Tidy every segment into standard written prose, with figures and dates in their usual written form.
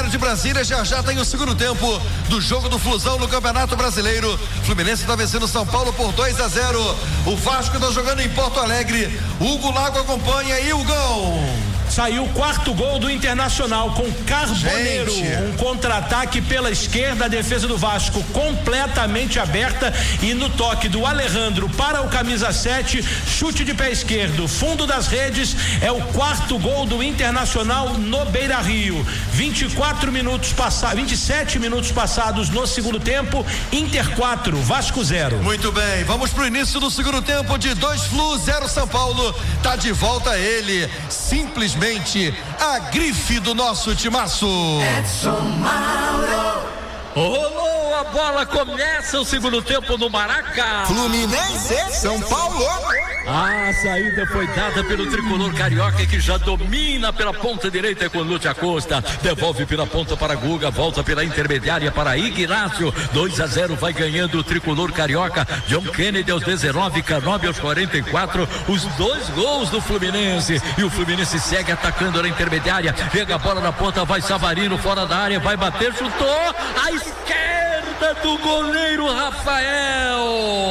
horário de Brasília, já tem o segundo tempo do jogo do Flusão no Campeonato Brasileiro. Fluminense está vencendo São Paulo por 2-0. O Vasco está jogando em Porto Alegre. Hugo Lago acompanha e o gol. Saiu o quarto gol do Internacional com Carboneiro. Um contra-ataque pela esquerda, a defesa do Vasco completamente aberta e no toque do Alejandro para o camisa 7, chute de pé esquerdo, fundo das redes, é o quarto gol do Internacional no Beira-Rio. 27 minutos passados no segundo tempo, Inter 4, Vasco 0. Muito bem, vamos pro início do segundo tempo de 2 Flu, 0 São Paulo. Tá de volta ele, simplesmente a grife do nosso timaço. Edson Mauro. Rolou a bola, começa o segundo tempo no Maraca. Fluminense, São Paulo. A saída foi dada pelo tricolor carioca, que já domina pela ponta direita com Lúcio Acosta. Devolve pela ponta para Guga, volta pela intermediária para Ignacio. 2-0 vai ganhando o tricolor carioca. John Kennedy aos 19, Canóbio aos 44. Os 2 gols do Fluminense. E o Fluminense segue atacando na intermediária. Pega a bola na ponta, vai Savarino fora da área, vai bater, chutou. A esquerda do goleiro Rafael.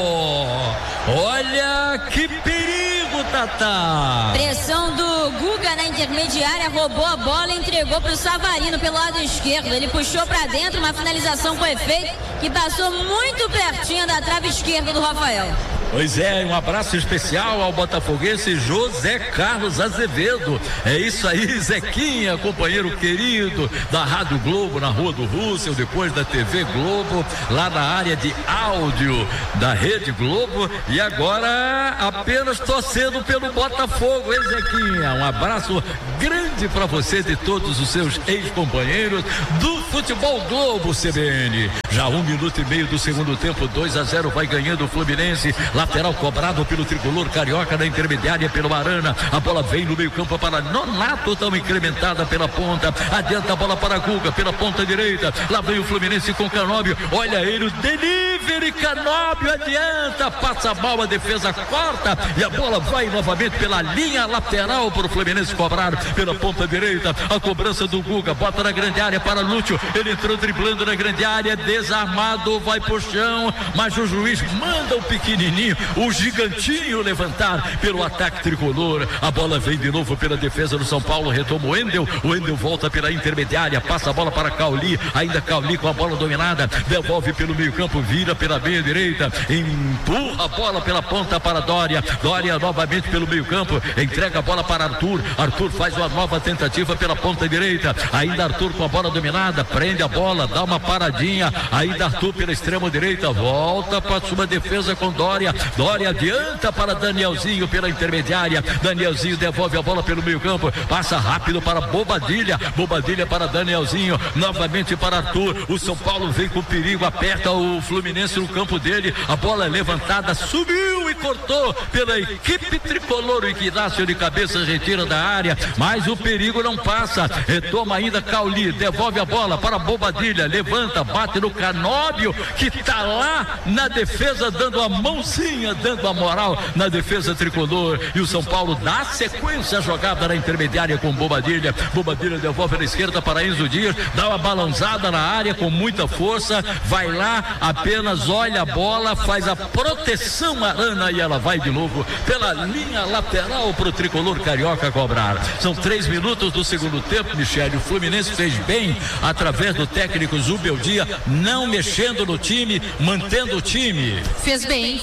Olha que perigo, Tatá. Pressão do Guga na intermediária, roubou a bola e entregou para o Savarino pelo lado esquerdo. Ele puxou para dentro, uma finalização com efeito que passou muito pertinho da trave esquerda do Rafael. Pois é, um abraço especial ao botafoguense José Carlos Azevedo. É isso aí, Zequinha, companheiro querido da Rádio Globo, na Rua do Russell, depois da TV Globo, lá na área de áudio da Rede Globo, e agora apenas torcendo pelo Botafogo, hein, Zequinha? Um abraço grande para você, de todos os seus ex-companheiros do Futebol Globo CBN. Já 1 minuto e meio do segundo tempo, 2-0 vai ganhando o Fluminense. Lateral cobrado pelo tricolor carioca na intermediária pelo Arana. A bola vem no meio campo para Nonato, tão incrementada pela ponta. Adianta a bola para Guga pela ponta direita. Lá vem o Fluminense com Canóbio. Olha ele, o delivery. Canóbio adianta, passa mal, a defesa corta e a bola vai novamente pela linha lateral para o Fluminense cobrar pela ponta direita. A cobrança do Guga, bota na grande área para Lúcio. Ele entrou driblando na grande área, desarmado, vai pro chão, mas o juiz manda o pequenininho, o gigantinho levantar pelo ataque tricolor. A bola vem de novo pela defesa do São Paulo, retoma o Wendel volta pela intermediária, passa a bola para Cauli, ainda Cauli com a bola dominada, devolve pelo meio campo, vira pela meia direita, empurra a bola pela ponta para Dória novamente pelo meio campo, entrega a bola para Arthur faz uma nova tentativa pela ponta direita, ainda Arthur com a bola dominada, prende a bola, dá uma paradinha, ainda Arthur pela extrema direita, volta para sua defesa com Dória adianta para Danielzinho pela intermediária, Danielzinho devolve a bola pelo meio campo, passa rápido para Bobadilha para Danielzinho, novamente para Arthur. O São Paulo vem com perigo, aperta o Fluminense no campo dele, a bola é levantada, subiu e cortou pela equipe tricolor. O Ignacio de cabeça retira da área, mas o perigo não passa, retoma ainda Cauli, devolve a bola para Bobadilha, levanta, bate no Canóbio, que tá lá na defesa dando a mãozinha, dando a moral na defesa tricolor, e o São Paulo dá sequência à jogada na intermediária com Bobadilha devolve na esquerda para Enzo Dias, dá uma balançada na área com muita força, vai lá, apenas olha a bola, faz a proteção Arana e ela vai de novo pela linha lateral pro tricolor carioca cobrar. São 3 minutos do segundo tempo, Michele. O Fluminense fez bem através do técnico Zubeldia, não mexendo no time, mantendo o time. Fez bem,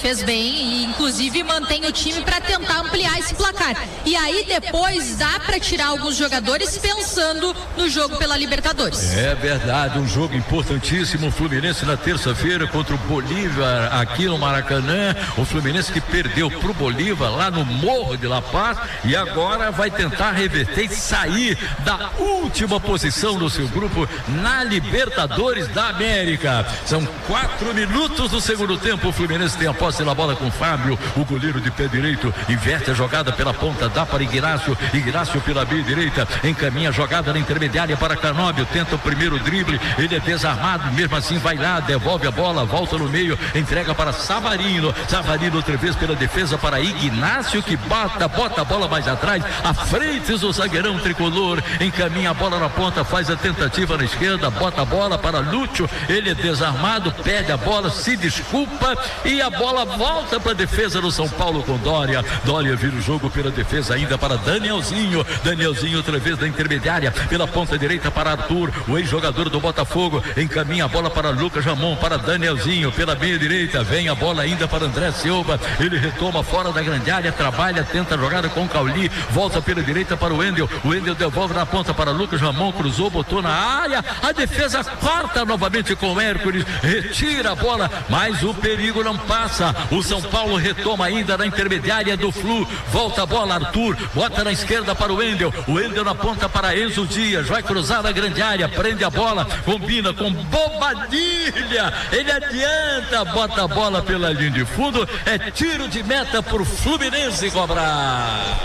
e inclusive mantém o time para tentar ampliar esse placar. E aí depois dá para tirar alguns jogadores pensando no jogo pela Libertadores. É verdade, um jogo importantíssimo. O Fluminense na terça-feira contra o Bolívar aqui no Maracanã. O Fluminense que perdeu pro Bolívar lá no Morro de La Paz e agora vai tentar reverter e sair da última posição do seu grupo na Libertadores da América. São 4 minutos do segundo tempo. O Fluminense tem a posse da bola com Fábio, o goleiro de pé direito, inverte a jogada pela ponta, dá para Ignacio pela meia direita, encaminha a jogada na intermediária para Canóbio, tenta o primeiro drible, ele é desarmado, mesmo assim vai lá, devolve a bola, volta no meio, entrega para Savarino outra vez pela defesa para Ignácio, que bota a bola mais atrás, à frente o zagueirão tricolor, encaminha a bola na ponta, faz a tentativa na esquerda, bota a bola para Lúcio, ele é desarmado, perde a bola, se desculpa e a bola volta para a defesa do São Paulo com Dória vira o jogo pela defesa ainda para Danielzinho outra vez da intermediária, pela ponta direita para Arthur, o ex-jogador do Botafogo, encaminha a bola para Lucas Ramon, para Danielzinho, pela meia direita, vem a bola ainda para André Silva, ele retoma fora da grande área, trabalha, tenta a jogada com Cauli, volta pela direita para o Wendel devolve na ponta para Lucas Ramon, cruzou, botou na área, a defesa corta novamente com o Hércules, retira a bola, mas o perigo não passa, o São Paulo retoma ainda na intermediária do Flu, volta a bola, Arthur, bota na esquerda para o Wendel na ponta para Enzo Dias, vai cruzar na grande área, prende a bola, combina com Bobadilha, ele adianta, bota a bola pela linha de fundo, é tiro de meta por Fluminense cobrar.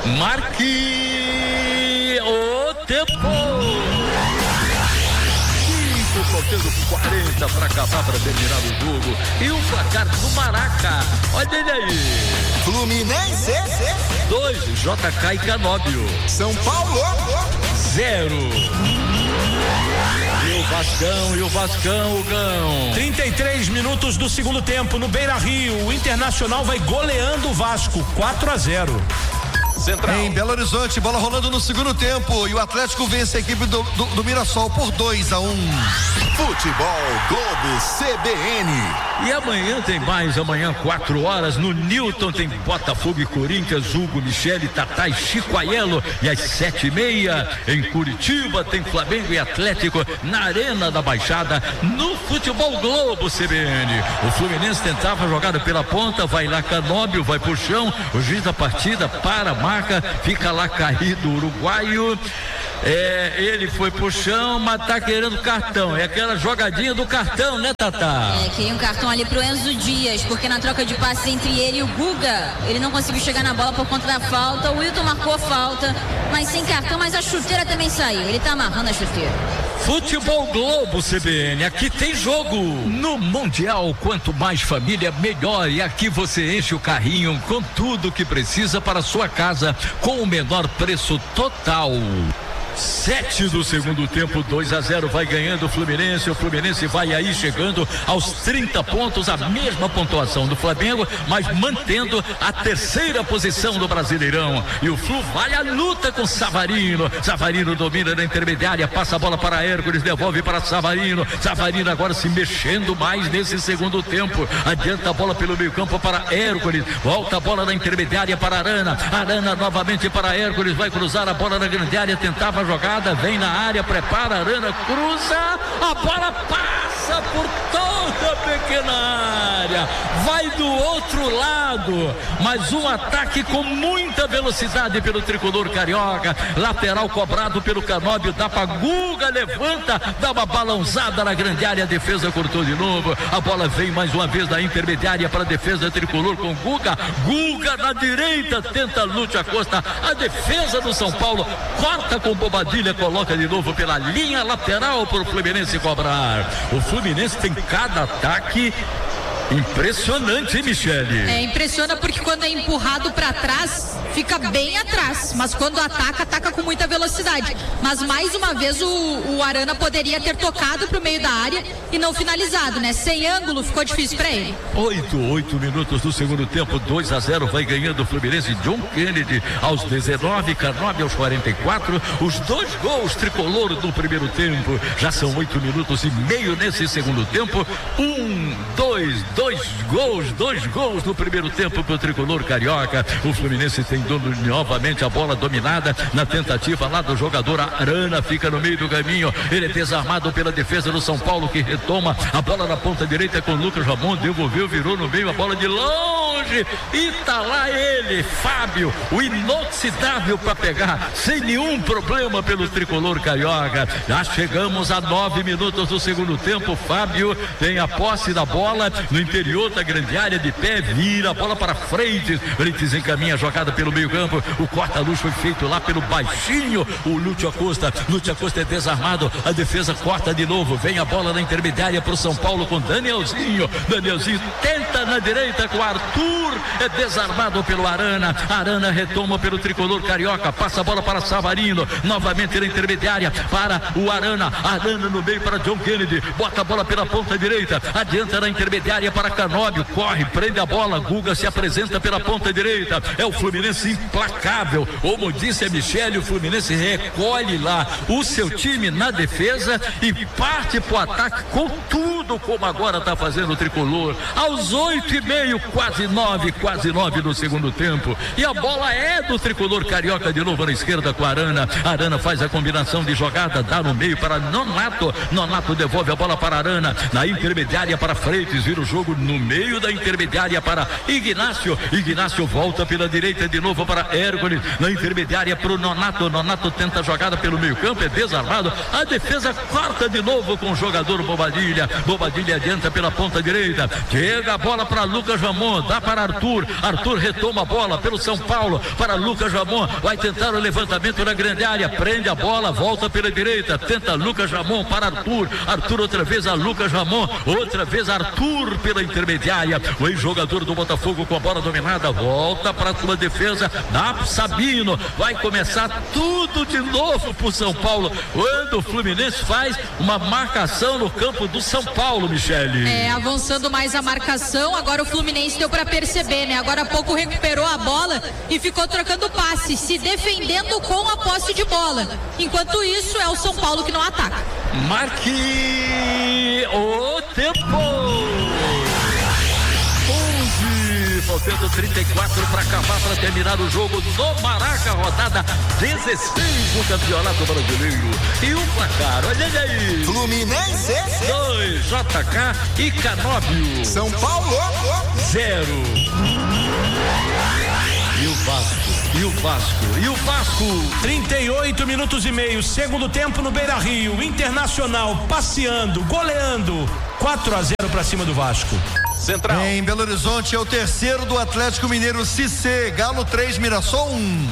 Marque o tempo. Faltando 40 para acabar, para terminar o jogo. E o placar do Maraca, olha ele aí. Fluminense 2, JK e Canóbio. São Paulo 0. E o Vascão, o Gão. 33 minutos do segundo tempo no Beira-Rio. O Internacional vai goleando o Vasco 4-0. Central. Em Belo Horizonte, bola rolando no segundo tempo e o Atlético vence a equipe do Mirassol por 2-1. Futebol Globo CBN. E amanhã tem mais, amanhã 4 horas no Newton tem Botafogo e Corinthians, Hugo, Michele, Tatá e Chico Aiello, e às 7:30 em Curitiba tem Flamengo e Atlético na Arena da Baixada no Futebol Globo CBN. O Fluminense tentava a jogada pela ponta, vai lá Canóbio, vai pro chão, o juiz da partida para a marca, fica lá caído o uruguaio. Ele foi pro chão, mas tá querendo cartão. É aquela jogadinha do cartão, né, Tatá? Queria um cartão ali pro Enzo Dias, porque na troca de passes entre ele e o Guga, ele não conseguiu chegar na bola por conta da falta. O Wilton marcou a falta, mas sem cartão, mas a chuteira também saiu. Ele tá amarrando a chuteira. Futebol Globo CBN, aqui tem jogo. No Mundial, quanto mais família, melhor. E aqui você enche o carrinho com tudo que precisa para a sua casa, com o menor preço total. 7 do segundo tempo, 2-0, vai ganhando o Fluminense vai aí chegando aos 30 pontos, a mesma pontuação do Flamengo, mas mantendo a terceira posição do Brasileirão, e o Flu vai à luta com Savarino domina na intermediária, passa a bola para Hércules, devolve para Savarino agora se mexendo mais nesse segundo tempo, adianta a bola pelo meio campo para Hércules, volta a bola na intermediária para Arana novamente para Hércules, vai cruzar a bola na grande área, tentava a jogada, vem na área, prepara, Arana, cruza, a bola passa por toda a pequena área, vai do outro lado, mas um ataque com muita velocidade pelo tricolor carioca, lateral cobrado pelo Canóbio, dá pra Guga, levanta, dá uma balãozada na grande área, a defesa cortou de novo, a bola vem mais uma vez da intermediária para a defesa tricolor com Guga na direita, tenta Lúcio Acosta, a defesa do São Paulo, corta com Bobadilha, coloca de novo pela linha lateral para o Fluminense cobrar. O Fluminense tem cada ataque impressionante, hein, Michele? Impressiona porque quando é empurrado para trás, fica bem atrás, mas quando ataca com muita velocidade. Mas mais uma vez o Arana poderia ter tocado pro meio da área e não finalizado, né? Sem ângulo ficou difícil para ele. 8 minutos do segundo tempo, 2-0, vai ganhando o Fluminense. John Kennedy aos 19, Canóbio aos 44, os 2 gols tricolor do primeiro tempo. Já são 8 minutos e meio nesse segundo tempo. 2 gols no primeiro tempo pro tricolor carioca. O Fluminense tem novamente a bola dominada na tentativa lá do jogador Arana, fica no meio do caminho, ele é desarmado pela defesa do São Paulo, que retoma a bola na ponta direita com Lucas Ramon, devolveu, virou no meio, a bola de longe e tá lá ele, Fábio, o inoxidável para pegar sem nenhum problema pelo tricolor carioca. Já chegamos a 9 minutos do segundo tempo. Fábio tem a posse da bola no interior da grande área, de pé, vira a bola para Freitas encaminha a jogada pelo meio campo, o corta-luz foi feito lá pelo baixinho, o Lúcio Acosta é desarmado, a defesa corta de novo, vem a bola na intermediária para o São Paulo com Danielzinho tenta na direita com Arthur, Arthur é desarmado pelo Arana. Arana retoma pelo tricolor carioca, passa a bola para Savarino, novamente na intermediária para o Arana. Arana no meio para John Kennedy, bota a bola pela ponta direita, adianta na intermediária para Canóbio, corre, prende a bola. Guga se apresenta pela ponta direita. É o Fluminense implacável, como disse a Michele, o Fluminense recolhe lá o seu time na defesa e parte para o ataque com tudo, como agora está fazendo o tricolor aos 8:30, quase 9 do segundo tempo, e a bola é do tricolor carioca de novo na esquerda com a Arana. Arana faz a combinação de jogada, dá no meio para Nonato. Nonato devolve a bola para Arana, na intermediária para Freitas, vira o jogo no meio da intermediária para Ignácio. Ignácio volta pela direita de novo para Hércules, na intermediária para o Nonato. Nonato tenta a jogada pelo meio campo, é desarmado, a defesa corta de novo com o jogador Bobadilha. Bobadilha adianta pela ponta direita, chega a bola para Lucas Ramon, dá para Arthur. Arthur retoma a bola pelo São Paulo para Lucas Ramon, vai tentar o levantamento na grande área, prende a bola, volta pela direita, tenta Lucas Ramon para Arthur. Arthur outra vez a Lucas Ramon, outra vez Arthur pela intermediária. O ex-jogador do Botafogo com a bola dominada, volta para a sua defesa, dá pro Sabino, vai começar tudo de novo pro São Paulo, quando o Fluminense faz uma marcação no campo do São Paulo, Michele. Avançando mais a marcação, agora o Fluminense deu para perceber, né? Agora há pouco recuperou a bola e ficou trocando passe, se defendendo com a posse de bola. Enquanto isso, é o São Paulo que não ataca. Marque o tempo. Faltando 34 para acabar, para terminar o jogo do Maraca, rodada 16 do Campeonato Brasileiro. E o placar, olha aí: Fluminense 2, JK e Canóbio. São Paulo 0. E o Vasco. 38 minutos e meio, segundo tempo no Beira-Rio. Internacional passeando, goleando 4-0 para cima do Vasco. Central. Em Belo Horizonte é o terceiro do Atlético Mineiro, CC. Galo 3, Mirassol 1.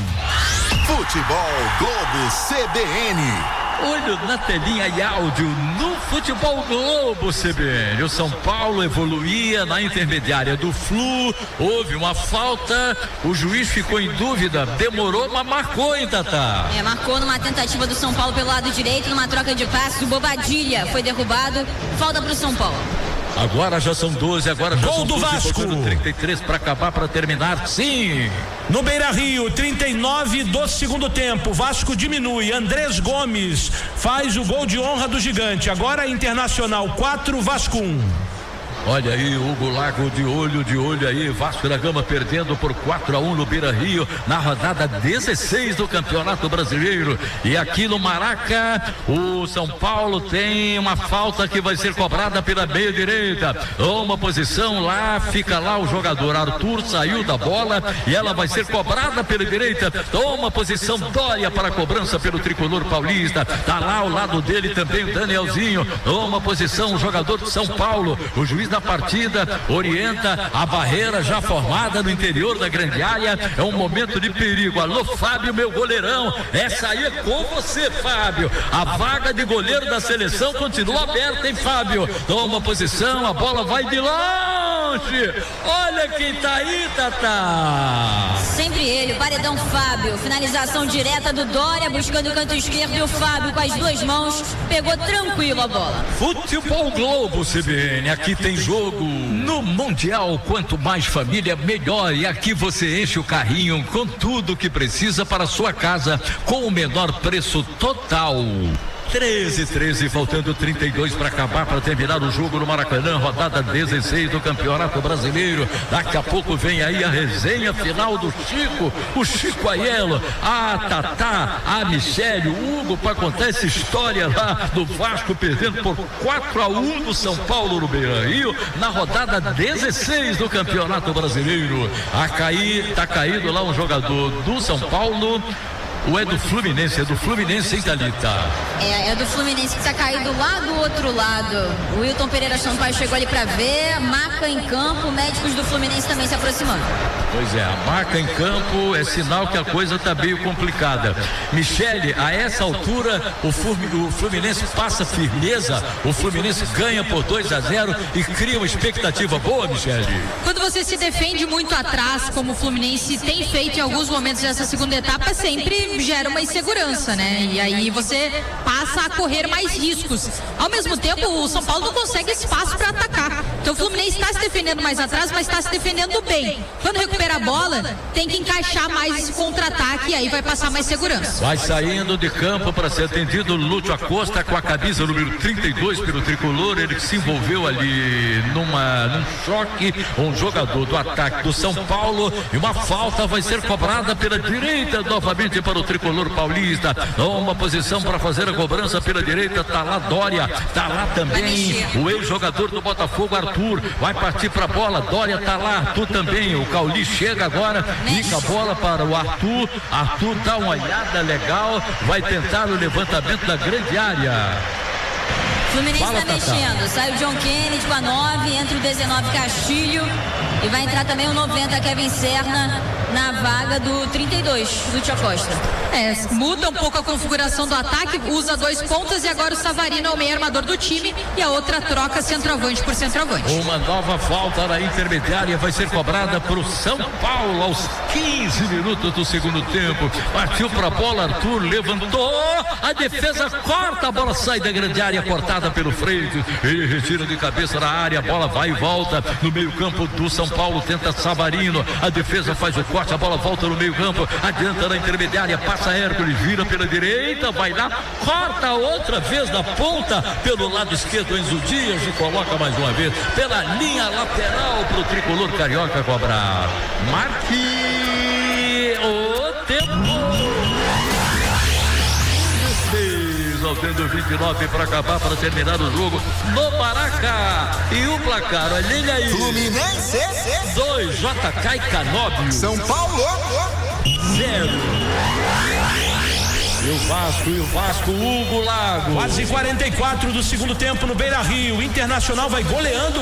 Futebol Globo CBN. Olho na telinha e áudio no Futebol Globo CBN. O São Paulo evoluía na intermediária do Flu, houve uma falta, o juiz ficou em dúvida, demorou, mas marcou, hein, Tatá? Marcou numa tentativa do São Paulo pelo lado direito, numa troca de passes, o Bobadilha foi derrubado, falta pro São Paulo. Agora já são 12, agora já gol são do 12, Vasco. 33 para acabar, para terminar, sim. No Beira-Rio, 39 do segundo tempo, Vasco diminui, Andrés Gomes faz o gol de honra do gigante. Agora Internacional 4, Vasco 1. Olha aí, Hugo Lago de olho aí, Vasco da Gama perdendo por 4-1 no Beira-Rio, na rodada 16 do Campeonato Brasileiro. E aqui no Maraca, o São Paulo tem uma falta que vai ser cobrada pela meia direita. Uma posição lá, fica lá o jogador Arthur, saiu da bola e ela vai ser cobrada pela direita. Toma posição Dória para a cobrança pelo tricolor paulista. Tá lá ao lado dele também o Danielzinho. Toma posição o jogador de São Paulo. O juiz da partida orienta a barreira já formada no interior da grande área. É um momento de perigo. Alô, Fábio, meu goleirão, essa aí é com você, Fábio. A vaga de goleiro da seleção continua aberta, hein, Fábio? Toma posição, a bola vai de longe. Olha quem tá aí, Tatá. Sempre ele, o paredão Fábio. Finalização direta do Dória, buscando o canto esquerdo, e o Fábio com as duas mãos pegou tranquilo a bola. Futebol Globo CBN, aqui tem jogo. No Mundial, quanto mais família, melhor. E aqui você enche o carrinho com tudo que precisa para a sua casa, com o menor preço total. 13, faltando 32 para acabar, para terminar o jogo no Maracanã, rodada 16 do Campeonato Brasileiro. Daqui a pouco vem aí a resenha final do Chico, o Chico Aiello, a Tatá, a Michele, o Hugo, para contar essa história lá do Vasco perdendo por 4-1 do São Paulo no Beira-Rio, na rodada 16 do Campeonato Brasileiro. Tá caído lá um jogador do São Paulo. Ou é do Fluminense? É do Fluminense, hein, Thalita? É do Fluminense que tá caído lá do outro lado. O Wilton Pereira Sampaio chegou ali pra ver, marca em campo, médicos do Fluminense também se aproximando. Pois é, a marca em campo é sinal que a coisa tá meio complicada. Michele, a essa altura o Fluminense passa firmeza, o Fluminense ganha por 2-0 e cria uma expectativa boa, Michele. Quando você se defende muito atrás, como o Fluminense tem feito em alguns momentos dessa segunda etapa, sempre gera uma insegurança, né? E aí você passa a correr mais riscos. Ao mesmo tempo, o São Paulo não consegue espaço para atacar. Então o Fluminense está se defendendo mais atrás, mas está se defendendo bem. Quando recupera a bola, tem que encaixar mais esse contra-ataque e aí vai passar mais segurança. Vai saindo de campo para ser atendido Lúcio Acosta com a camisa número 32 pelo tricolor. Ele que se envolveu ali num choque, um jogador do ataque do São Paulo, e uma falta vai ser cobrada pela direita novamente para o tricolor paulista. Uma posição para fazer a cobrança pela direita, tá lá Dória, tá lá também o ex-jogador do Botafogo, Arthur, vai partir para a bola, Dória tá lá, Arthur também, o Cauli chega agora, fica a bola para o Arthur dá uma olhada legal, vai tentar o levantamento da grande área. Fluminense está mexendo, sai o John Kennedy com a 9, entra o 19 Castilho e vai entrar também o 90 Kevin Serna na vaga do 32, Lúcio Acosta. Muda um pouco a configuração do ataque, usa 2 pontas e agora o Savarino é o meio armador do time e a outra troca centroavante por centroavante. Uma nova falta na intermediária vai ser cobrada para o São Paulo aos 15 minutos do segundo tempo. Partiu para a bola, Arthur levantou, a defesa corta, a bola sai da grande área, cortada pelo Freitas, ele retira de cabeça na área, a bola vai e volta no meio campo do São Paulo, tenta Savarino, a defesa faz o corte, a bola volta no meio campo, adianta na intermediária, passa Hércules, vira pela direita, vai lá, corta outra vez na ponta, pelo lado esquerdo Enzo Dias e coloca mais uma vez pela linha lateral pro tricolor carioca cobrar. Marque o tempo. Faltando 29 para acabar, para terminar o jogo no Maraca. E o placar, olha aí. Fluminense 2, JK e Canóbio. São Paulo 0. E o Vasco, Hugo Lago. Quase 44 do segundo tempo no Beira-Rio. Internacional vai goleando